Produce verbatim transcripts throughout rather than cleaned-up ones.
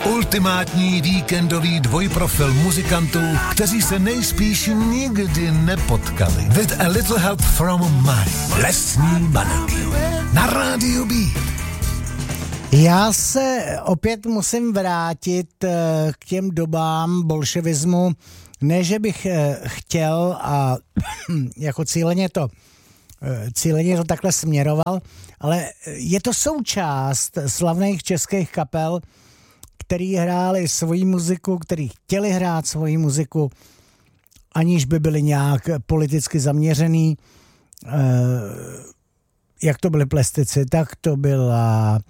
Ultimátní víkendový dvojprofil muzikantů, kteří se nejspíš nikdy nepotkali. With a little help from my lesní baneky. Na rádiu B. Já se opět musím vrátit k těm dobám bolševismu. Ne, že bych chtěl a jako cíleně to, cíleně to takhle směroval, ale je to součást slavných českých kapel, který hráli svoji muziku, který chtěli hrát svoji muziku, aniž by byli nějak politicky zaměřený. Jak to byly Plestici, tak to byla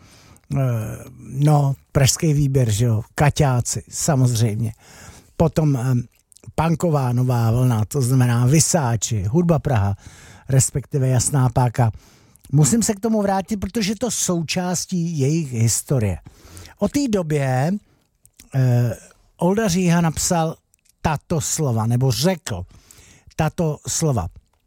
no, pražský výběr, že jo, Kaťáci, samozřejmě. Potom punková nová vlna, to znamená Vysáči, Hudba Praha, respektive Jasná páka. Musím se k tomu vrátit, protože to součástí jejich historie. O té době eh, Olda Říha napsal tato slova, nebo řekl tato slova.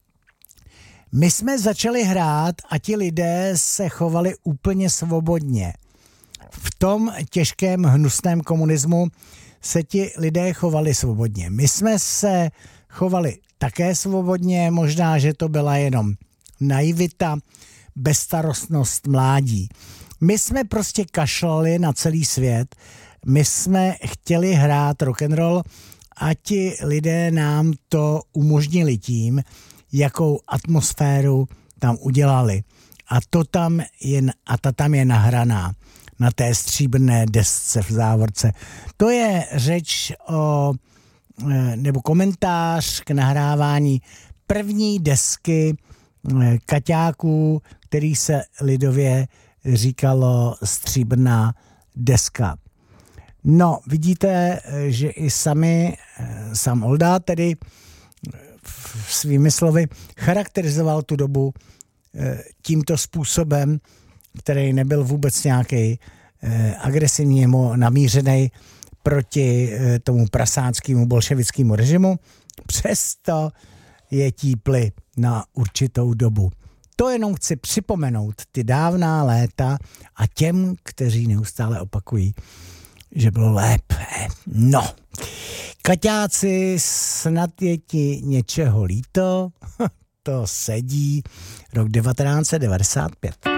My jsme začali hrát a ti lidé se chovali úplně svobodně. V tom těžkém hnusném komunismu se ti lidé chovali svobodně. My jsme se chovali také svobodně, možná, že to byla jenom naivita, bezstarostnost mládí. My jsme prostě kašlali na celý svět, my jsme chtěli hrát rock'n'roll a ti lidé nám to umožnili tím, jakou atmosféru tam udělali. A to tam je, a ta tam je nahraná na té stříbrné desce v závorce. To je řeč o, nebo komentář k nahrávání první desky Kaťáků, který se lidově říkalo stříbrná deska. No, vidíte, že i sami, sám Olda tedy svými slovy charakterizoval tu dobu tímto způsobem, který nebyl vůbec nějaký agresivní nebo namířený proti tomu prasáckému bolševickému režimu. Přesto je típli na určitou dobu. To jenom chci připomenout ty dávná léta a těm, kteří neustále opakují, že bylo lépe. No, Kaťáci, snad je ti něčeho líto? To sedí rok devatenáct set devadesát pět.